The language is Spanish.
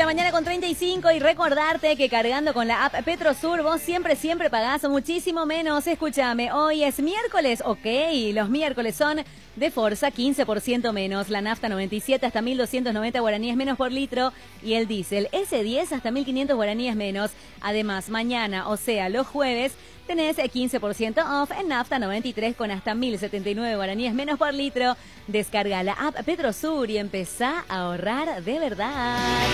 mañana con 35 y recordarte que cargando con la app Petrosur vos siempre pagás muchísimo menos. Escúchame, hoy es miércoles, ok, los miércoles son de Forza 15% menos, la nafta 97 hasta 1.290 guaraníes menos por litro y el diésel S10 hasta 1.500 guaraníes menos. Además, mañana, o sea, los jueves, tenés 15% off en nafta 93 con hasta 1.079 guaraníes menos por litro. Descarga la app Petrosur y empezá a ahorrar de verdad.